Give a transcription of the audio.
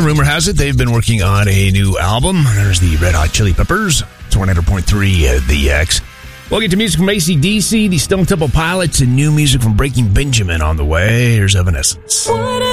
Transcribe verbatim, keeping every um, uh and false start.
rumor has it they've been working on a new album. There's the Red Hot Chili Peppers. It's one hundred point three uh, The X. We'll get to music from A C D C, the Stone Temple Pilots, and new music from Breaking Benjamin on the way. Here's Evanescence.